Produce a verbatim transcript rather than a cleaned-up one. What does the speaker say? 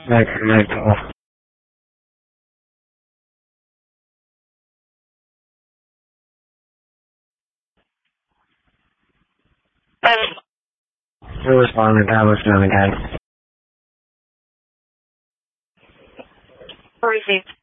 Sacramento. Who responded? That was another guy. Received.